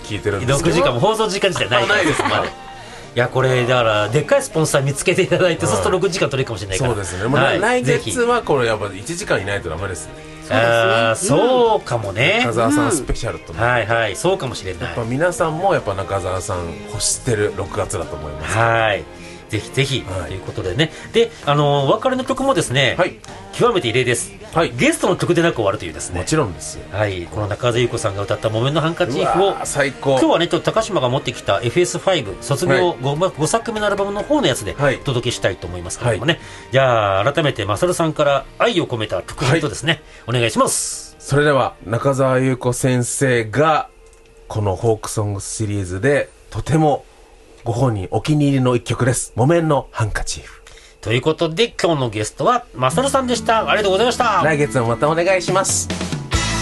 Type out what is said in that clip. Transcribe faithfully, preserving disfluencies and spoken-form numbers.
聞いてるんですけど、 ろくじかんも放送時間自体ないからないですまで。いやこれだからでっかいスポンサー見つけていただいて、そうするとろくじかん取れるかもしれないから。 そうですね、まあはい、 来ぜひ月はこれやっぱいちじかんいないとダメですね。 あーそうかもね。 中澤さんスペシャルと、 はいはい、そうかもしれない。 やっぱ皆さんもやっぱ中澤さん欲してるろくがつだと思います。 はい、ぜひぜひ、 はい、 ということでね。で、あのお別れの曲もですね、はい、極めて異例です、はい、ゲストの曲でなく終わるというですね。 もちろんですよ。 はい、この中澤裕子さんが歌った木綿のハンカチーフを、 最高。 今日はねちょっと高島が持ってきた エフエスファイブ 卒業 5,、はい、ごさくめのアルバムの方のやつでお届けしたいと思いますけれどもね、はい、じゃあ改めてマサルさんから愛を込めた曲名とですね、はい、お願いします。 それでは中澤裕子先生がこのフォークソングシリーズでとてもご本人お気に入りの一曲です。木綿のハンカチーフということで、今日のゲストはマサルさんでした。ありがとうございました。 来月もまたお願いします。